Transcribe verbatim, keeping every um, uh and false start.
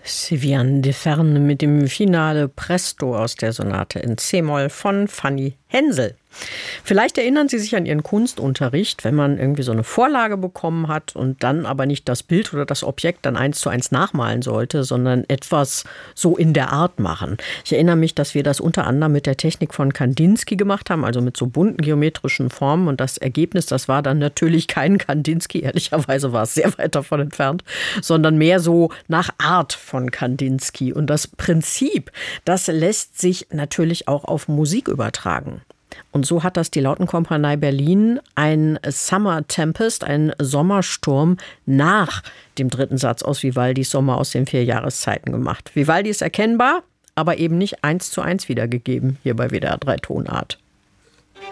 Sie viennent de Ferne mit dem Finale Presto aus der Sonate in C-Moll von Fanny Hensel. Vielleicht erinnern Sie sich an Ihren Kunstunterricht, wenn man irgendwie so eine Vorlage bekommen hat und dann aber nicht das Bild oder das Objekt dann eins zu eins nachmalen sollte, sondern etwas so in der Art machen. Ich erinnere mich, dass wir das unter anderem mit der Technik von Kandinsky gemacht haben, also mit so bunten geometrischen Formen, und das Ergebnis, das war dann natürlich kein Kandinsky, ehrlicherweise war es sehr weit davon entfernt, sondern mehr so nach Art von Kandinsky. Und das Prinzip, das lässt sich natürlich auch auf Musik übertragen. Und so hat das die Lautenkompanie Berlin ein Summer Tempest, ein Sommersturm nach dem dritten Satz aus Vivaldis Sommer aus den vier Jahreszeiten gemacht. Vivaldi ist erkennbar, aber eben nicht eins zu eins wiedergegeben hier bei W D R drei Tonart.